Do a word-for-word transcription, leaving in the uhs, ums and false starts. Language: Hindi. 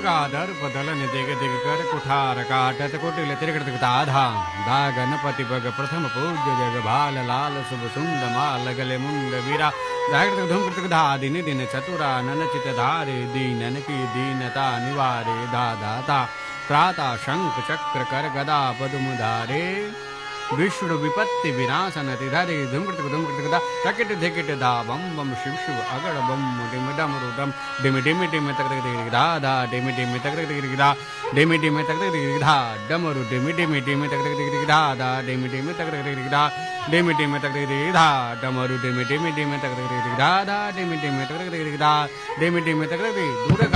गंगाधर पदलन दिग दिग कर कुठार काटत कुटिल त्रिकृत धाधा धा गणपति बग प्रथम पूज्य जग भाल लाल शुभ सुंद माल गले मुंड वीरा धाकृत धूम कृत धा दिन दिन चतुरा नन चित धारे दीनन की दीनता निवारे धा दाता त्राता शंख चक्र कर गदा पद्म धारे विष्णु विपत्ति विनाशन तिधारे धूमकृत धूमकृत दा टकिट धिकिट दा बम बम शिव शिव अगड़ बम डिम डम रुडम डिम डिम डिम तक तक दिग दा दा डिम डिम तक तक दिग दा डिम डिम तक तक दिग दा डमरु डिम डिम डिम तक तक दिग दा दा डिम डिम तक तक दिग दा डिम डिम तक तक दिग दा डमरु डिम डिम डिम तक तक दिग दा दा डिम डिम तक तक दिग दा डिम डिम तक तक दूर